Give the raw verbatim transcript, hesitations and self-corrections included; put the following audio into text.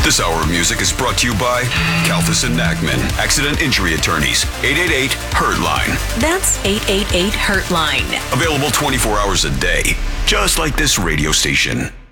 This hour of music is brought to you by Kalfas and Nachman, Accident Injury Attorneys, eight eight eight, hurt-line. That's eight eight eight, hurt-line. Available twenty-four hours a day, just like this radio station.